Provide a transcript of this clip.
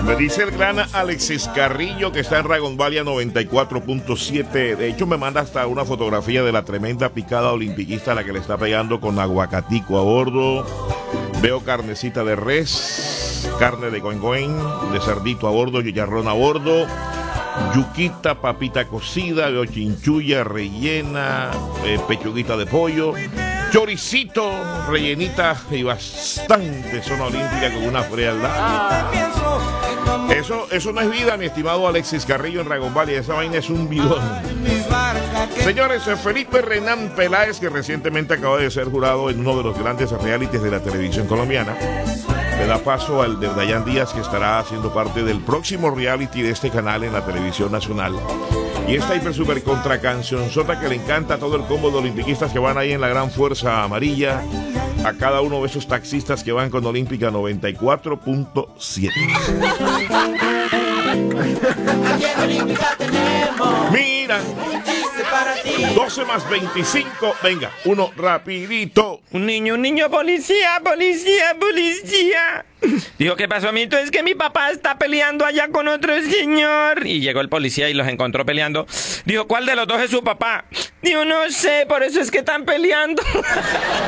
Me dice el gran Alexis Carrillo, que está en Ragonvalia 94.7. De hecho, me manda hasta una fotografía de la tremenda picada olimpiquista a la que le está pegando con aguacatico a bordo. Veo carnecita de res, carne de goengüen, de cerdito a bordo, chicharrón a bordo, yuquita, papita cocida, veo chinchulla rellena, pechuguita de pollo, choricito, rellenita y bastante zona olímpica con una frialdad. Eso no es vida, mi estimado Alexis Carrillo en Ragonvalia. Esa vaina es un bidón. Señores, Felipe Renán Peláez, que recientemente acaba de ser jurado en uno de los grandes realities de la televisión colombiana, le da paso al de Dayan Díaz, que estará haciendo parte del próximo reality de este canal en la televisión nacional. Y esta hiper super contra cancionzota que le encanta a todo el combo de olimpiquistas que van ahí en la gran fuerza amarilla, a cada uno de esos taxistas que van con Olímpica 94.7. Mira, 12 más 25, venga, uno rapidito. Un niño, policía. Dijo, ¿qué pasó, amito? Es que mi papá está peleando allá con otro señor. Y llegó el policía y los encontró peleando. Dijo, ¿cuál de los dos es su papá? Dijo, no sé, por eso es que están peleando.